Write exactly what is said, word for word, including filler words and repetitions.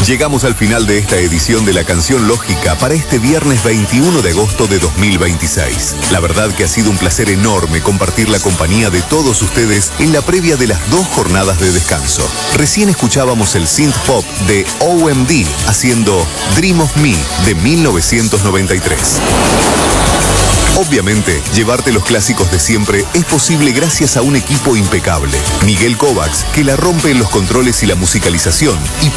Llegamos al final de esta edición de La Canción Lógica para este viernes veintiuno de agosto de dos mil veintiséis. La verdad que ha sido un placer enorme compartir la compañía de todos ustedes en la previa de las dos jornadas de descanso. Recién escuchábamos el synth pop de O M D haciendo Dream of Me de mil novecientos noventa y tres. Obviamente, llevarte los clásicos de siempre es posible gracias a un equipo impecable. Miguel Kovacs, que la rompe en los controles y la musicalización, y